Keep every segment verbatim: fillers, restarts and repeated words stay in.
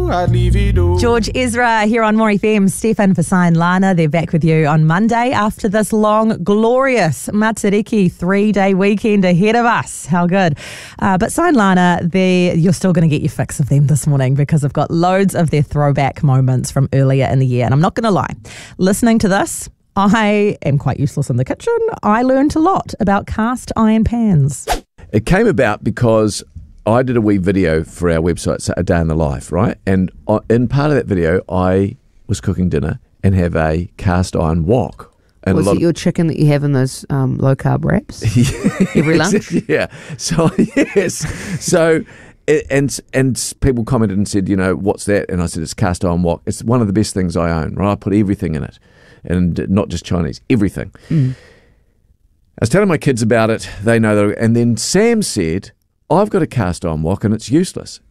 I'd leave it all. George Ezra here on More F M. Stefan for Sign Lana. They're back with you on Monday after this long, glorious Matariki three-day weekend ahead of us. How good. Uh, but Sign Lana, you're still going to get your fix of them this morning because I've got loads of their throwback moments from earlier in the year. And I'm not going to lie, listening to this, I am quite useless in the kitchen. I learned a lot about cast iron pans. It came about because I did a wee video for our website, so A Day in the Life, right? And in part of that video, I was cooking dinner and have a cast iron wok. And was a lot it of, your chicken that you have in those um, low carb wraps every lunch? Yeah. So yes. So and and people commented and said, you know, what's that? And I said, it's cast iron wok. It's one of the best things I own. Right? I put everything in it, and not just Chinese, everything. Mm. I was telling my kids about it. They know that. And then Sam said, I've got a cast iron wok and it's useless.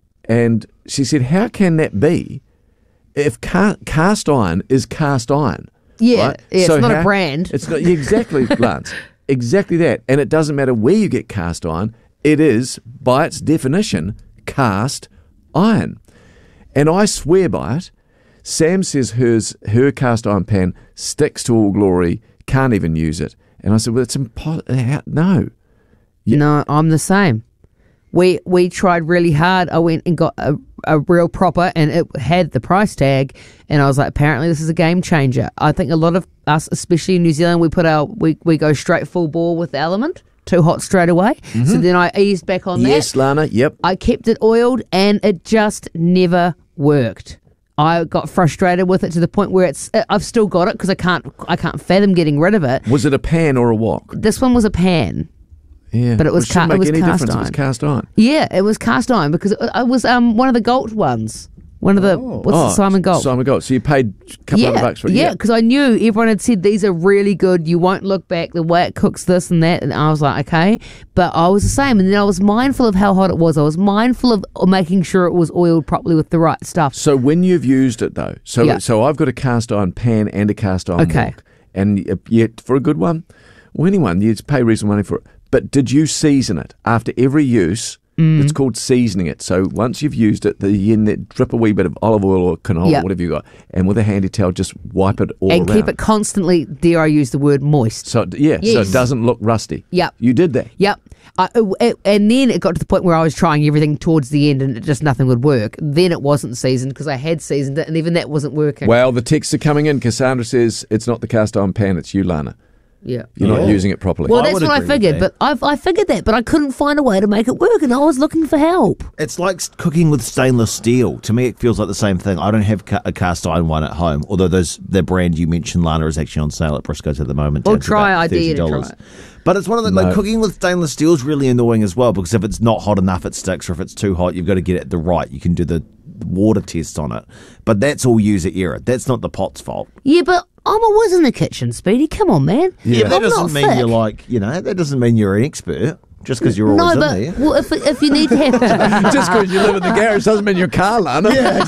And she said, how can that be if ca- cast iron is cast iron? Yeah, right? yeah so it's not how, a brand. It's not exactly, Lance. Exactly that. And it doesn't matter where you get cast iron. It is, by its definition, cast iron. And I swear by it. Sam says hers, her cast iron pan sticks to all glory, can't even use it. And I said, well, it's impossible. No. Yeah. No, I'm the same. We we tried really hard. I went and got a, a real proper, and it had the price tag. And I was like, apparently this is a game changer. I think a lot of us, especially in New Zealand, we put our we, we go straight full bore with the Element, too hot straight away. Mm-hmm. So then I eased back on yes, that. Yes, Lana, yep. I kept it oiled, and it just never worked. I got frustrated with it to the point where it's. I've still got it because I can't. I can't fathom getting rid of it. Was it a pan or a wok? This one was a pan. Yeah, but it was, ca- make it was any cast difference. iron. It was cast iron. Yeah, it was cast iron because it, it was um one of the Galt ones. One of the oh. what's oh, the Simon Galt? Simon Galt. So you paid a couple yeah, of bucks for it. Yeah, because I knew everyone had said these are really good. You won't look back. The way it cooks this and that, and I was like, okay. But I was the same, and then I was mindful of how hot it was. I was mindful of making sure it was oiled properly with the right stuff. So when you've used it though, so yeah. so I've got a cast iron pan and a cast iron okay. wok, and yet for a good one, well, anyone you pay reasonable money for it. But did you season it after every use? Mm. It's called seasoning it. So once you've used it, the, you then drip a wee bit of olive oil or canola, yep. whatever you got, and with a handy towel, just wipe it all and around. And keep it constantly, dare I use the word, moist. So yeah, yes. so it doesn't look rusty. Yep. You did that. Yep. I, it, and then it got to the point where I was trying everything towards the end and it just nothing would work. Then it wasn't seasoned because I had seasoned it and even that wasn't working. Well, the texts are coming in. Cassandra says it's not the cast iron pan, it's you, Lana. Yeah. You're yeah. not using it properly. Well, I that's what I figured, but I I figured that, but I couldn't find a way to make it work, and I was looking for help. It's like cooking with stainless steel. To me, it feels like the same thing. I don't have ca- a cast iron one at home, although those the brand you mentioned, Lana, is actually on sale at Briscoe's at the moment. Well, try, I dare to try it. But it's one of the, no. like, cooking with stainless steel is really annoying as well, because if it's not hot enough, it sticks, or if it's too hot, you've got to get it the right. You can do the water test on it. But that's all user error. That's not the pot's fault. Yeah, but I'm always in the kitchen, Speedy. Come on, man. Yeah, yeah but that I'm doesn't not mean thick. you're like, you know, that doesn't mean you're an expert. Just because you're always no, but, in there. well, if, if you need to have... Just because you live in the garage doesn't mean your car, Lana. Yeah.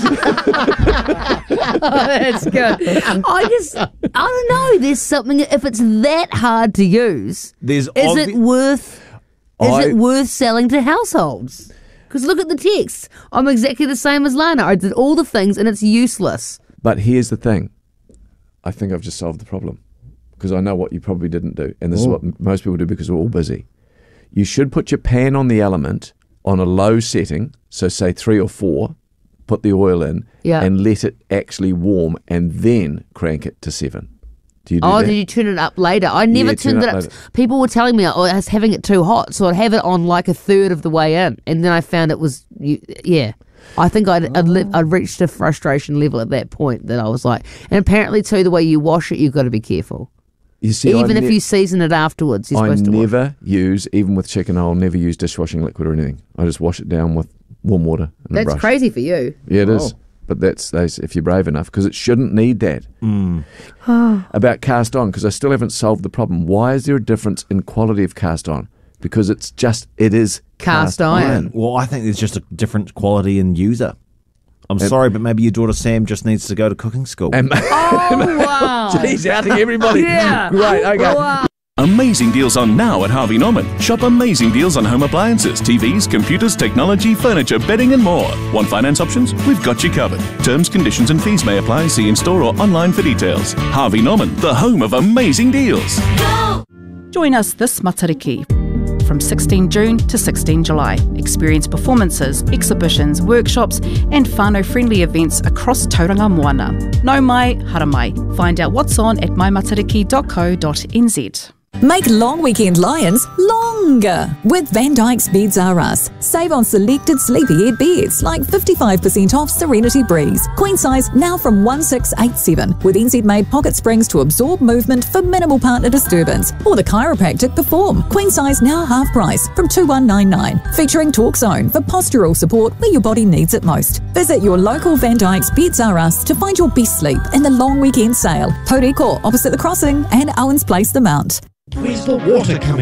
Oh, that's good. I just, I don't know. There's something, if it's that hard to use, There's is obvi- it worth, is I- it worth selling to households? Because look at the text. I'm exactly the same as Lana. I did all the things and it's useless. But here's the thing. I think I've just solved the problem because I know what you probably didn't do. And this Ooh. is what m- most people do because we're all busy. You should put your pan on the Element on a low setting, so say three or four, put the oil in, Yeah. and let it actually warm, and then crank it to seven. Do you do Oh, that? did you turn it up later? I never Yeah, turn turned it it up up. later. People were telling me oh, I was having it too hot, so I'd have it on like a third of the way in, and then I found it was, you- yeah. I think I'd, I'd, li- I'd reached a frustration level at that point that I was like, and apparently too, the way you wash it, you've got to be careful. You see, Even I if ne- you season it afterwards, you're I supposed to wash. never use, even with chicken, I'll never use dishwashing liquid or anything. I just wash it down with warm water and a That's brush. crazy for you. Yeah, it Oh. is. But that's, that's if you're brave enough, because it shouldn't need that. Mm. About cast on, because I still haven't solved the problem. Why is there a difference in quality of cast on? Because it's just, it is Cast cast, iron. Well, I think there's just a different quality in user. I'm And- sorry, but maybe your daughter Sam just needs to go to cooking school. And, Oh, wow. Jeez, outing everybody. Yeah. Great, okay. Wow. Amazing deals on now at Harvey Norman. Shop amazing deals on home appliances, T Vs, computers, technology, furniture, bedding and more. Want finance options? We've got you covered. Terms, conditions and fees may apply. See in-store or online for details. Harvey Norman, the home of amazing deals. Go! Join us this Matariki from sixteenth June to sixteenth July. Experience performances, exhibitions, workshops and whānau-friendly events across Tauranga Moana. Nau mai, hara mai. Find out what's on at my matariki dot co dot n z. Make long weekend lions longer with Van Dyke's Beds R Us. Save on selected sleepyhead beds like fifty-five percent off Serenity Breeze. Queen size now from one six eight seven with N Z-made pocket springs to absorb movement for minimal partner disturbance. Or the chiropractic Perform. Queen size now half price from two one nine nine. Featuring Talk Zone for postural support where your body needs it most. Visit your local Van Dyke's Beds R Us to find your best sleep in the long weekend sale. Poriko opposite the crossing and Owens Place the Mount. Where's the water coming